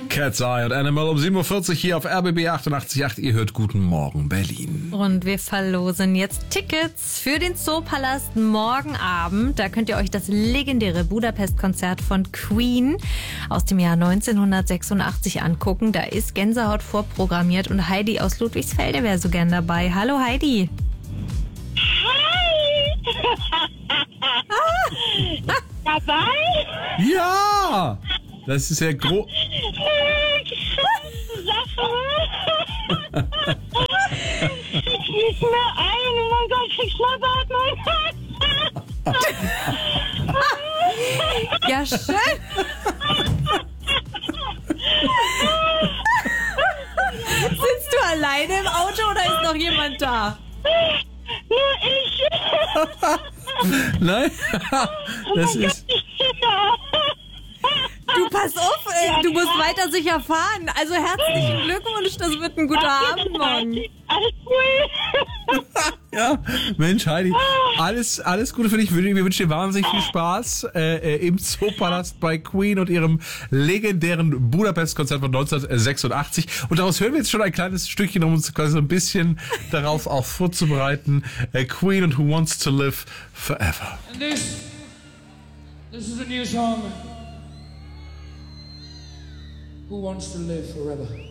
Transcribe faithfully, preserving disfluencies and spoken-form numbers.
Cat's Eye und Animal um sieben Uhr vierzig hier auf R B B achtundachtzig Komma acht. Ihr hört Guten Morgen Berlin. Und wir verlosen jetzt Tickets für den Zoopalast morgen Abend. Da könnt ihr euch das legendäre Budapest-Konzert von Queen aus dem Jahr neunzehnhundertsechsundachtzig angucken. Da ist Gänsehaut vorprogrammiert und Heidi aus Ludwigsfelde wäre so gern dabei. Hallo Heidi. Hi! Dabei? Ja! Das ist ja groß. Ich nicht mehr ein, oh mein Gott, ich schnappert mein Ja, schön. Sitzt du alleine im Auto oder ist noch jemand da? Nur ich. Nein, das ist. Du, pass auf, äh, du musst weiter sicher fahren. Also herzlichen Glückwunsch, das wird ein guter Abend morgen. Alles cool. Ja, Mensch, Heidi, alles, alles Gute für dich. Wir wünschen dir wahnsinnig viel Spaß äh, im Zoopalast bei Queen und ihrem legendären Budapest-Konzert von neunzehnhundertsechsundachtzig. Und daraus hören wir jetzt schon ein kleines Stückchen, um uns quasi so ein bisschen darauf auch vorzubereiten. Äh, Queen und Who Wants to Live Forever. And this, this is a new song. Who wants to live forever?